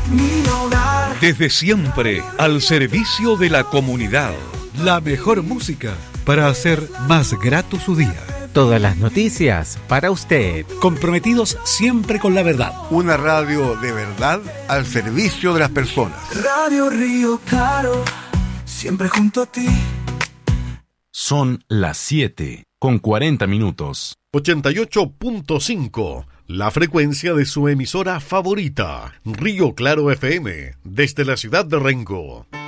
mi hogar. Desde siempre, al servicio de la comunidad. La mejor música para hacer más grato su día. Todas las noticias para usted. Comprometidos siempre con la verdad. Una radio de verdad al servicio de las personas. Radio Río Claro, siempre junto a ti. Son las 7:40. 88.5, la frecuencia de su emisora favorita, Río Claro FM, desde la ciudad de Rengo.